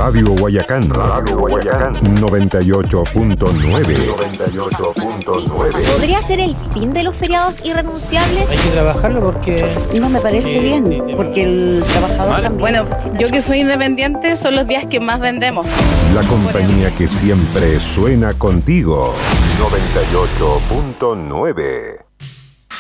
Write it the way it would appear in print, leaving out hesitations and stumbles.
Radio Guayacán. 98.9. ¿Podría ser el fin de los feriados irrenunciables? Hay que trabajarlo porque... No me parece bien, porque el trabajador también... Bueno, yo que soy independiente, son los días que más vendemos. La compañía que siempre suena contigo. 98.9.